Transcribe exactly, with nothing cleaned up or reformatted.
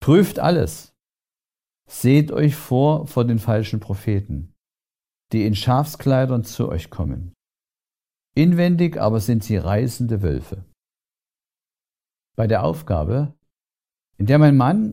Prüft alles. Seht euch vor vor den falschen Propheten, die in Schafskleidern zu euch kommen. Inwendig aber sind sie reißende Wölfe. Bei der Aufgabe, in der mein Mann